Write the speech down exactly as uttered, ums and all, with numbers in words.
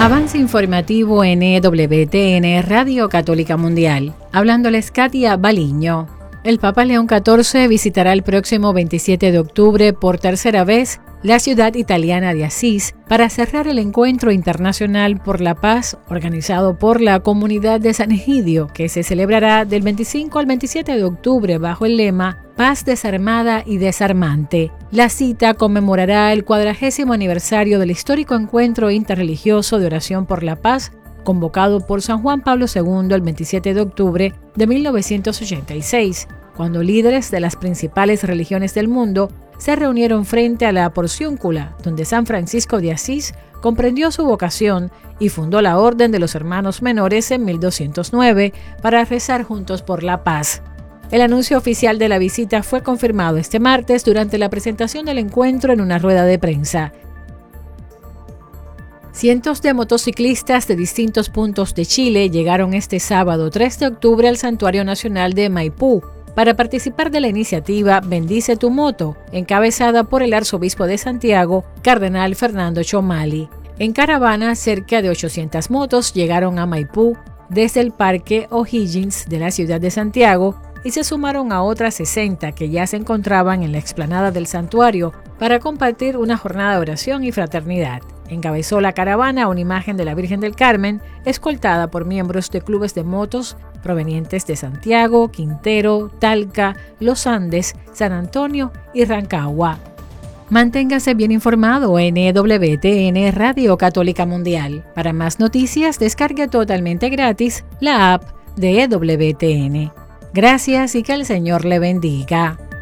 Avance informativo en E W T N Radio Católica Mundial. Hablándoles Katia Baliño. El Papa León catorce visitará el próximo veintisiete de octubre por tercera vez la ciudad italiana de Asís para cerrar el Encuentro Internacional por la Paz organizado por la Comunidad de San Egidio, que se celebrará del veinticinco al veintisiete de octubre bajo el lema Paz desarmada y desarmante. La cita conmemorará el cuadragésimo aniversario del histórico Encuentro Interreligioso de Oración por la Paz, convocado por San Juan Pablo segundo el veintisiete de octubre de mil novecientos ochenta y seis, cuando líderes de las principales religiones del mundo se reunieron frente a la Porciúncula, donde San Francisco de Asís comprendió su vocación y fundó la Orden de los Hermanos Menores en mil doscientos nueve para rezar juntos por la paz. El anuncio oficial de la visita fue confirmado este martes durante la presentación del encuentro en una rueda de prensa. Cientos de motociclistas de distintos puntos de Chile llegaron este sábado tres de octubre al Santuario Nacional de Maipú para participar de la iniciativa Bendice tu moto, encabezada por el arzobispo de Santiago, cardenal Fernando Chomali. En caravana, cerca de ochocientas motos llegaron a Maipú desde el Parque O'Higgins de la ciudad de Santiago y se sumaron a otras sesenta que ya se encontraban en la explanada del santuario para compartir una jornada de oración y fraternidad. Encabezó la caravana una imagen de la Virgen del Carmen, escoltada por miembros de clubes de motos provenientes de Santiago, Quintero, Talca, Los Andes, San Antonio y Rancagua. Manténgase bien informado en E W T N Radio Católica Mundial. Para más noticias, descargue totalmente gratis la app de E W T N. Gracias y que el Señor le bendiga.